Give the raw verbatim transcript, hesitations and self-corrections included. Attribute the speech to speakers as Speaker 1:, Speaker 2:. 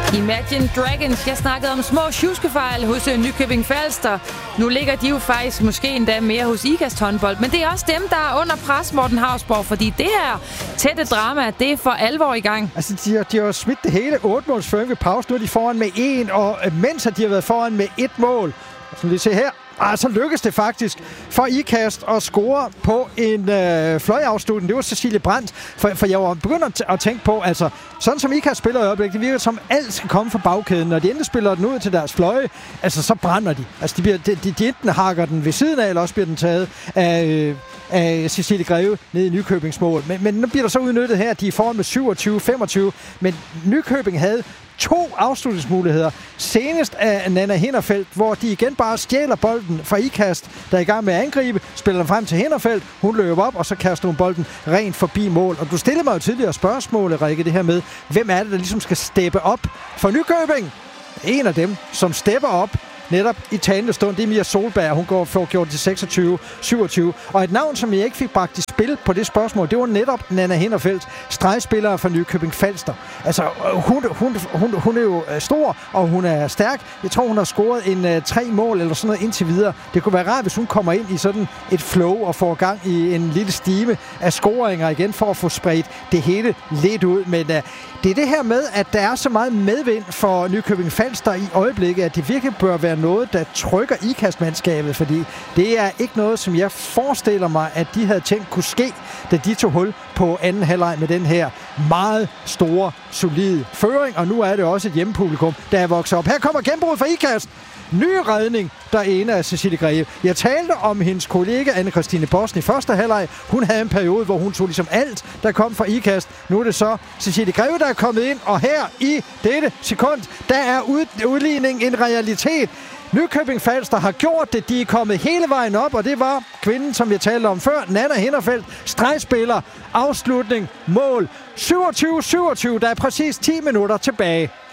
Speaker 1: Imagine Dragons. Jeg snakkede om små tjuskefejl hos Nykøbing Falster. Nu ligger de jo faktisk måske endda mere hos Ikast håndbold. Men det er også dem, der er under pres, Morten Hausborg. Fordi det her tætte drama, det er for alvor i gang.
Speaker 2: Altså, de har, de har smidt det hele. otte måls føring ved pause. Nu er de foran med en, og mens de har været foran med et mål. Som vi ser her. Ah, så lykkedes det faktisk for Ikast at score på en øh, fløjafslutning. Det var Cecilie Brandt. For, for jeg var begyndt at tænke på, altså, sådan som Ikast spiller i øjeblikket, det virker som alt skal komme fra bagkæden. Når de endelig spiller den ud til deres fløje, altså, så brænder de. Altså, de, bliver, de, de, de enten hakker den ved siden af, eller også bliver den taget af, øh, af Cecilie Greve nede i Nykøbings mål. Men, men nu bliver der så udnyttet her, de er foran med syvogtyve femogtyve. Men Nykøbing havde to afslutningsmuligheder. Senest af Nanna Hinderfeldt, hvor de igen bare stjæler bolden fra Ikast, der er i gang med at angribe, spiller den frem til Hinderfeldt, hun løber op, og så kaster hun bolden rent forbi mål. Og du stillede mig jo tidligere spørgsmålet, Rikke, det her med, hvem er det, der ligesom skal steppe op for Nykøbing? En af dem, som stepper op netop i talende stund, det er Mia Solberg. Hun går for gjort til seksogtyve syvogtyve. Og et navn, som jeg ikke fik bragt i spil på det spørgsmål, det var netop Nanna Hinderfeldt, stregspiller fra Nykøbing Falster. Altså, hun, hun, hun, hun er jo stor, og hun er stærk. Jeg tror, hun har scoret en uh, tre mål eller sådan noget indtil videre. Det kunne være rart, hvis hun kommer ind i sådan et flow og får gang i en lille stime af scoringer igen, for at få spredt det hele lidt ud. Men uh, det er det her med, at der er så meget medvind for Nykøbing Falster i øjeblikket, at det virkelig bør være noget, der trykker Ikast-mandskabet, fordi det er ikke noget, som jeg forestiller mig, at de havde tænkt kunne ske, da de tog hul på anden halvleg med den her meget store, solide føring, og nu er det også et hjemmepublikum, der er vokset op. Her kommer gennembrud for Ikast. Ny redning derinde af Cecilie Greve. Jeg talte om hendes kollega Anne-Christine Bossen i første halvleg. Hun havde en periode, hvor hun tog ligesom alt, der kom fra Ikast. Nu er det så Cecilie Greve, der er kommet ind, og her i dette sekund, der er ud- udligning en realitet. Nykøbing Falster har gjort det. De er kommet hele vejen op, og det var kvinden, som vi talte om før, Nanna Hinderfeldt, stregspiller, afslutning, mål. syvogtyve syvogtyve, der er præcis ti minutter tilbage.